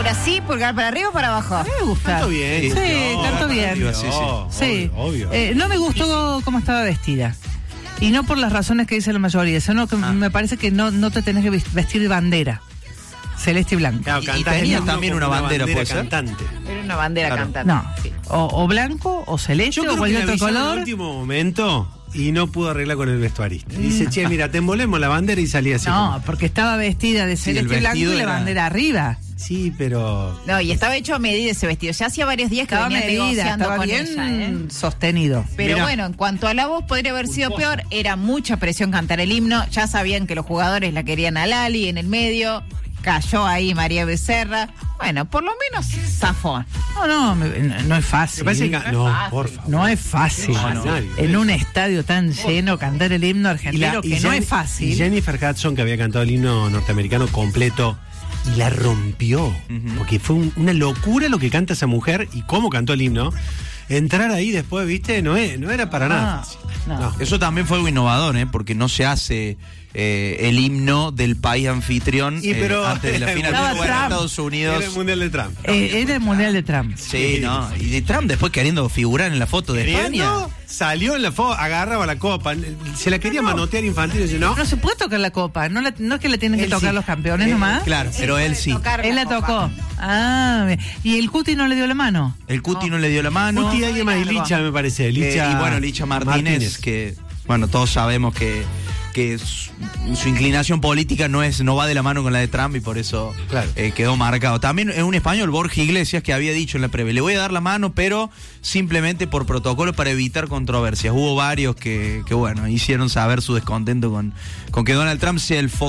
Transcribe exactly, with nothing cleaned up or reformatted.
Ahora sí, pulgar para arriba o para abajo. A mí me gusta. Canto bien. Sí, No, canto bien. obvio, Sí, sí. Sí. Obvio, obvio. Eh, no me gustó cómo estaba vestida. Y no por las razones que dice la mayoría, sino que Ah. me parece que no, no te tenés que vestir de bandera. Celeste y blanca. Claro, Y- y cantás tenía el himno también como una bandera, ¿puede ser? cantante. Era una bandera Claro. cantante. No. Sí. O, o blanco, o celeste, Yo o creo que cualquier la otro avisaron en el color. último momento y no pudo arreglar con el vestuarista. Y dice, che, mira, te embolemos la bandera y salía así. No, como- porque estaba vestida de Sí, el celeste y blanco y vestido la era- bandera arriba. Sí, pero... No, y estaba hecho a medida ese vestido. Ya hacía varios días que Estaba venían medida, negociando estaba con bien ella, ¿eh? sostenido. Pero Mirá. bueno, en cuanto a la voz, podría haber sido Culposo. peor. Era mucha presión cantar el himno. Ya sabían que los jugadores la querían a Lali en el medio. Cayó ahí María Becerra. Bueno, por lo menos zafó. No, no, me- no, no es fácil. Me parece que... No es No, fácil. por favor. No es fácil. No, no. En un estadio tan lleno cantar el himno Y argentino, la- y que no Jen- es fácil. Y Jennifer Hudson, que había cantado el himno norteamericano completo, y la rompió. Porque fue un- una locura lo que canta esa mujer y cómo cantó el himno. Entrar ahí después, viste, no, es, no era para nada No, fácil. no. No. Eso también fue algo innovador, ¿eh? Porque no se hace eh, el himno del país anfitrión Y eh, pero- antes de la final Estaba de Trump. Estados Unidos. Era el Mundial de Trump. Eh, era el Mundial de Trump. Sí, no. Y de Trump después queriendo figurar en la foto de España. Queriendo, salió en la foto, agarraba la copa, se la quería manotear infantil y dice, no. No se puede tocar la copa, no, la- no es que le tienen que Él tocar sí. los campeones Él- nomás. Claro, pero él sí. Él la tocó. Ah, bien. ¿Y el Cuti no le dio la mano? El Cuti no le dio la mano. Guti, alguien más, y algo. Licha, me parece. Eh, Licha, y bueno, Licha Martínez, que bueno, todos sabemos que, que su, su inclinación política no es no va de la mano con la de Trump y por eso Claro. eh, quedó marcado. También es un español, Borja Iglesias, que había dicho en la previa, le voy a dar la mano, pero simplemente por protocolo para evitar controversias. Hubo varios que, que bueno, hicieron saber su descontento con, con que Donald Trump sea el foco